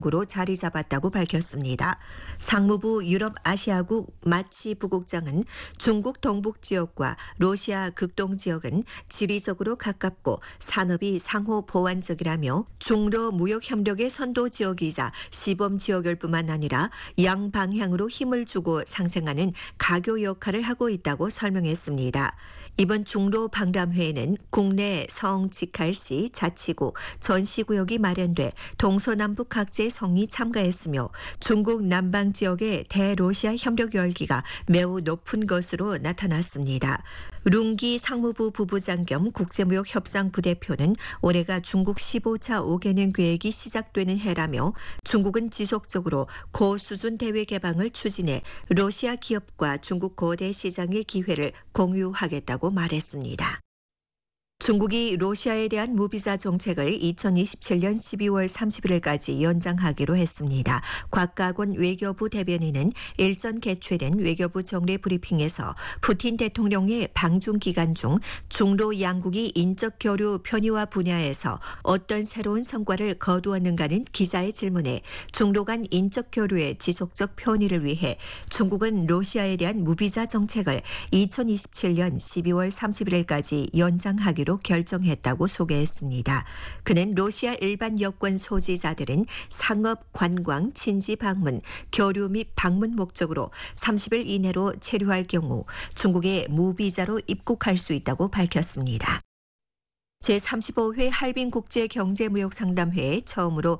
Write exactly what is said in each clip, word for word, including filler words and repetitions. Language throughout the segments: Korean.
으로 자리 잡았다고 밝혔습니다. 상무부 유럽아시아국 마치 부국장은 중국 동북 지역과 러시아 극동 지역은 지리적으로 가깝고 산업이 상호 보완적이라며 중러 무역 협력의 선도 지역이자 시범 지역일 뿐만 아니라 양방향으로 힘을 주고 상생하는 가교 역할을 하고 있다고 설명했습니다. 이번 중로 방담회에는 국내 성 지칼시 자치구 전시구역이 마련돼 동서남북 각지의 성이 참가했으며 중국 남방 지역의 대러시아 협력 열기가 매우 높은 것으로 나타났습니다. 룽기 상무부 부부장 겸 국제무역협상 부대표는 올해가 중국 십오 차 오 개년 계획이 시작되는 해라며 중국은 지속적으로 고수준 대외 개방을 추진해 러시아 기업과 중국 거대 시장의 기회를 공유하겠다고 말했습니다. 중국이 러시아에 대한 무비자 정책을 이천이십칠 년 십이월 삼십일일까지 연장하기로 했습니다. 곽가곤 외교부 대변인은 일전 개최된 외교부 정례 브리핑에서 푸틴 대통령의 방중 기간 중 중로 양국이 인적 교류 편의화 분야에서 어떤 새로운 성과를 거두었는가는 기자의 질문에 중로 간 인적 교류의 지속적 편의를 위해 중국은 러시아에 대한 무비자 정책을 이천이십칠 년 십이월 삼십일일까지 연장하기로 결정했다고 소개했습니다. 그는 러시아 일반 여권 소지자들은 상업, 관광, 친지 방문, 교류 및 방문 목적으로 삼십 일 이내로 체류할 경우 중국에 무비자로 입국할 수 있다고 밝혔습니다. 제삼십오 회 할빈국제경제무역상담회에 처음으로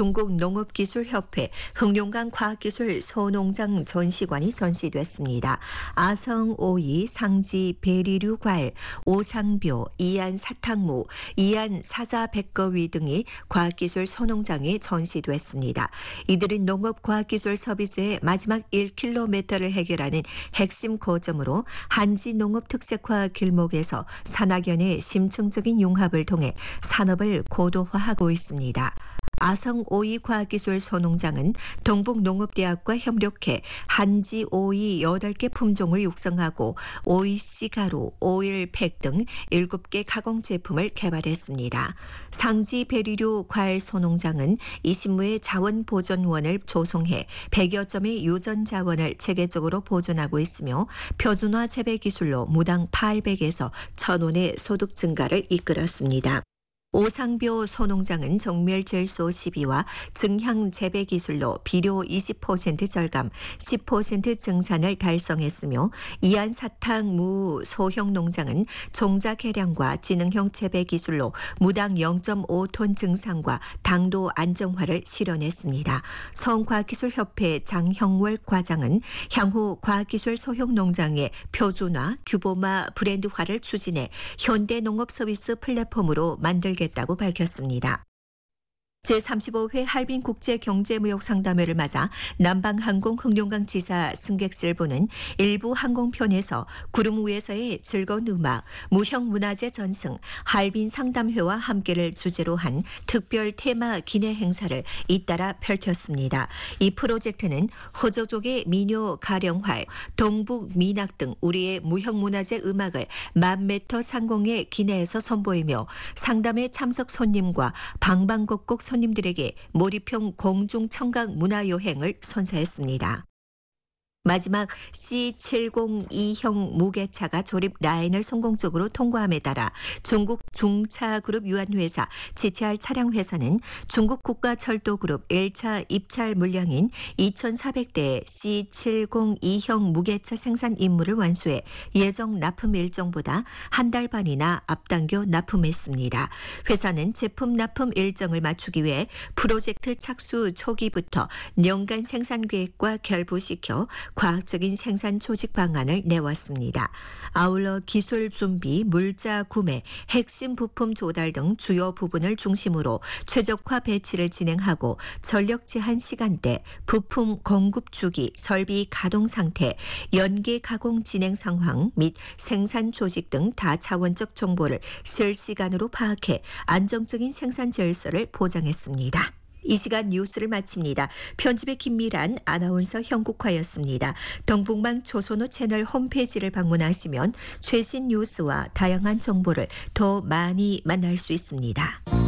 중국농업기술협회 흑룡강 과학기술 소농장 전시관이 전시됐습니다. 아성 오이, 상지 베리류 과일, 오상벼, 이안 사탕무, 이안 사자 백거위 등이 과학기술 소농장에 전시됐습니다. 이들은 농업과학기술 서비스의 마지막 일 킬로미터를 해결하는 핵심 거점으로 한지 농업 특색화 길목에서 산학연의 심층적인 융 합을 통해 산업을 고도화하고 있습니다. 아성 오이 과학기술 소농장은 동북농업대학과 협력해 한지 오이 여덟 개 품종을 육성하고 오이씨 가루, 오일팩 등 일곱 개 가공 제품을 개발했습니다. 상지 베리류 과일 소농장은 이십무의 자원보존원을 조성해 백여 점의 유전 자원을 체계적으로 보존하고 있으며 표준화 재배 기술로 무당 팔백에서 천 원의 소득 증가를 이끌었습니다. 오상벼 소농장은 정멸질소 십이와 증향 재배 기술로 비료 이십 퍼센트 절감, 십 퍼센트 증산을 달성했으며 이안사탕 무 소형 농장은 종자 개량과 지능형 재배 기술로 무당 영 점 오 톤 증산과 당도 안정화를 실현했습니다. 성과학기술협회 장형월 과장은 향후 과학기술 소형 농장의 표준화, 규모화, 브랜드화를 추진해 현대농업 서비스 플랫폼으로 만들겠습니다. 다고 밝혔습니다. 제삼십오 회 할빈국제경제무역상담회를 맞아 남방항공 흑룡강 지사 승객실부는 일부 항공편에서 구름 위에서의 즐거운 음악, 무형문화재 전승, 할빈 상담회와 함께를 주제로 한 특별 테마 기내 행사를 잇따라 펼쳤습니다. 이 프로젝트는 호조족의 민요 가령활, 동북 미낙 등 우리의 무형문화재 음악을 만 미터 상공의 기내에서 선보이며 상담회 참석 손님과 방방곡곡 손님들에게 몰입형 공중 청각 문화여행을 선사했습니다. 마지막 씨 칠공이형 무게차가 조립 라인을 성공적으로 통과함에 따라 중국 중차그룹 유한회사 지체할 차량회사는 중국 국가철도그룹 일 차 입찰 물량인 이천사백 대의 씨 칠공이형 무게차 생산 임무를 완수해 예정 납품 일정보다 한 달 반이나 앞당겨 납품했습니다. 회사는 제품 납품 일정을 맞추기 위해 프로젝트 착수 초기부터 연간 생산 계획과 결부시켜 과학적인 생산 조직 방안을 내왔습니다. 아울러 기술 준비, 물자 구매, 핵심 부품 조달 등 주요 부분을 중심으로 최적화 배치를 진행하고 전력 제한 시간대, 부품 공급 주기, 설비 가동 상태, 연계 가공 진행 상황 및 생산 조직 등 다차원적 정보를 실시간으로 파악해 안정적인 생산 질서를 보장했습니다. 이 시간 뉴스를 마칩니다. 편집의 김미란, 아나운서 형국화였습니다. 동북망 조선호 채널 홈페이지를 방문하시면 최신 뉴스와 다양한 정보를 더 많이 만날 수 있습니다.